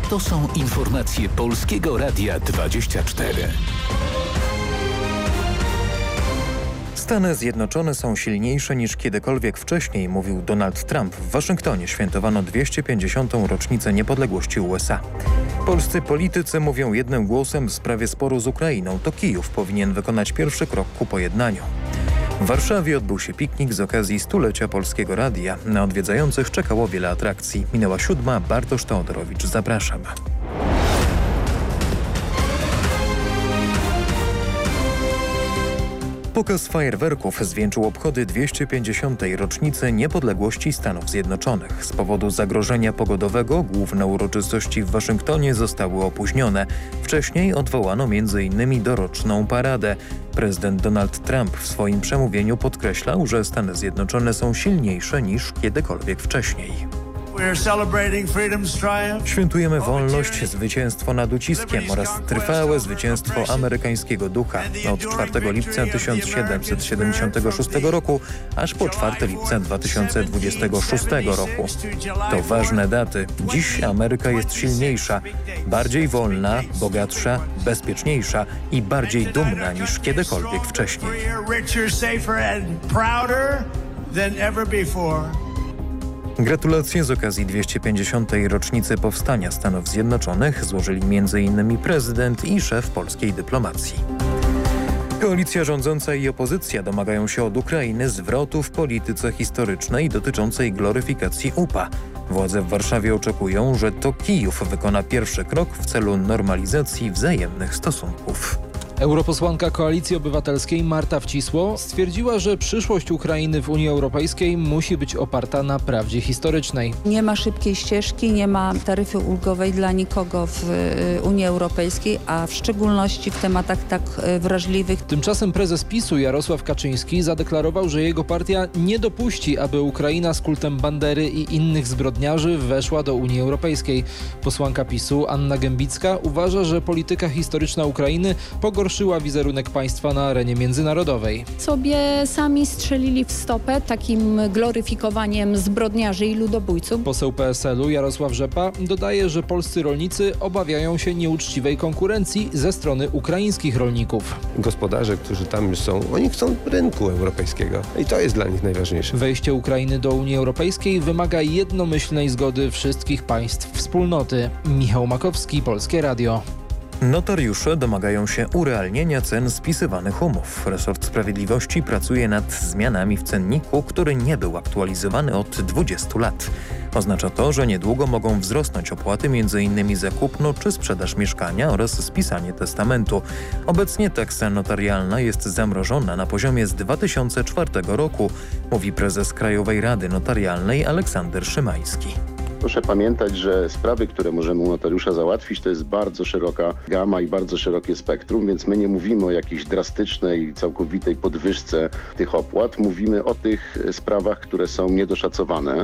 To są informacje Polskiego Radia 24. Stany Zjednoczone są silniejsze niż kiedykolwiek wcześniej, mówił Donald Trump. W Waszyngtonie świętowano 250. rocznicę niepodległości USA. Polscy politycy mówią jednym głosem w sprawie sporu z Ukrainą. To Kijów powinien wykonać pierwszy krok ku pojednaniu. W Warszawie odbył się piknik z okazji stulecia Polskiego Radia. Na odwiedzających czekało wiele atrakcji. Minęła 7. Bartosz Teodorowicz. Zapraszam. Pokaz fajerwerków zwieńczył obchody 250. rocznicy niepodległości Stanów Zjednoczonych. Z powodu zagrożenia pogodowego główne uroczystości w Waszyngtonie zostały opóźnione. Wcześniej odwołano m.in. doroczną paradę. Prezydent Donald Trump w swoim przemówieniu podkreślał, że Stany Zjednoczone są silniejsze niż kiedykolwiek wcześniej. Świętujemy wolność, zwycięstwo nad uciskiem oraz trwałe zwycięstwo amerykańskiego ducha. Od 4 lipca 1776 roku aż po 4 lipca 2026 roku. To ważne daty. Dziś Ameryka jest silniejsza, bardziej wolna, bogatsza, bezpieczniejsza i bardziej dumna niż kiedykolwiek wcześniej. Gratulacje z okazji 250. rocznicy powstania Stanów Zjednoczonych złożyli m.in. prezydent i szef polskiej dyplomacji. Koalicja rządząca i opozycja domagają się od Ukrainy zwrotu w polityce historycznej dotyczącej gloryfikacji UPA. Władze w Warszawie oczekują, że to Kijów wykona pierwszy krok w celu normalizacji wzajemnych stosunków. Europosłanka Koalicji Obywatelskiej Marta Wcisło stwierdziła, że przyszłość Ukrainy w Unii Europejskiej musi być oparta na prawdzie historycznej. Nie ma szybkiej ścieżki, nie ma taryfy ulgowej dla nikogo w Unii Europejskiej, a w szczególności w tematach tak wrażliwych. Tymczasem prezes PiS-u Jarosław Kaczyński zadeklarował, że jego partia nie dopuści, aby Ukraina z kultem Bandery i innych zbrodniarzy weszła do Unii Europejskiej. Posłanka PiS-u Anna Gębicka uważa, że polityka historyczna Ukrainy pogorszyła wizerunek państwa na arenie międzynarodowej. Sobie sami strzelili w stopę takim gloryfikowaniem zbrodniarzy i ludobójców. Poseł PSL-u Jarosław Rzepa dodaje, że polscy rolnicy obawiają się nieuczciwej konkurencji ze strony ukraińskich rolników. Gospodarze, którzy tam są, oni chcą rynku europejskiego i to jest dla nich najważniejsze. Wejście Ukrainy do Unii Europejskiej wymaga jednomyślnej zgody wszystkich państw wspólnoty. Michał Makowski, Polskie Radio. Notariusze domagają się urealnienia cen spisywanych umów. Resort Sprawiedliwości pracuje nad zmianami w cenniku, który nie był aktualizowany od 20 lat. Oznacza to, że niedługo mogą wzrosnąć opłaty m.in. za kupno czy sprzedaż mieszkania oraz spisanie testamentu. Obecnie taksa notarialna jest zamrożona na poziomie z 2004 roku, mówi prezes Krajowej Rady Notarialnej Aleksander Szymański. Proszę pamiętać, że sprawy, które możemy u notariusza załatwić, to jest bardzo szeroka gama i bardzo szerokie spektrum, więc my nie mówimy o jakiejś drastycznej, całkowitej podwyżce tych opłat. Mówimy o tych sprawach, które są niedoszacowane.